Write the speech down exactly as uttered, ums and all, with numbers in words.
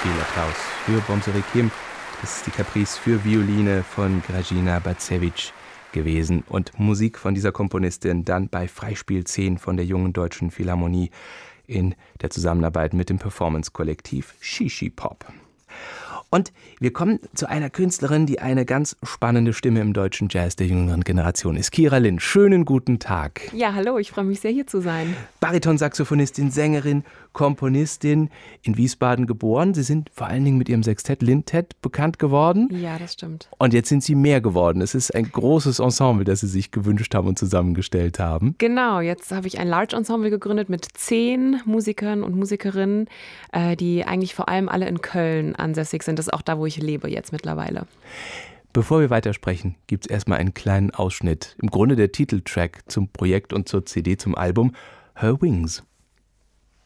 viel Applaus für Bomseri Kim. Das ist die Caprice für Violine von Grażyna Bacewicz gewesen. Und Musik von dieser Komponistin dann bei Freispiel zehn von der Jungen Deutschen Philharmonie in der Zusammenarbeit mit dem Performance-Kollektiv Shishi Pop. Und wir kommen zu einer Künstlerin, die eine ganz spannende Stimme im deutschen Jazz der jüngeren Generation ist. Kira Lynn, schönen guten Tag. Ja, hallo, ich freue mich sehr, hier zu sein. Baritonsaxophonistin, Sängerin, Komponistin, in Wiesbaden geboren. Sie sind vor allen Dingen mit ihrem Sextett Lintett bekannt geworden. Ja, das stimmt. Und jetzt sind Sie mehr geworden. Es ist ein großes Ensemble, das Sie sich gewünscht haben und zusammengestellt haben. Genau, jetzt habe ich ein Large Ensemble gegründet mit zehn Musikern und Musikerinnen, die eigentlich vor allem alle in Köln ansässig sind. Das ist auch da, wo ich lebe jetzt mittlerweile. Bevor wir weitersprechen, gibt es erstmal einen kleinen Ausschnitt. Im Grunde der Titeltrack zum Projekt und zur C D, zum Album Her Wings.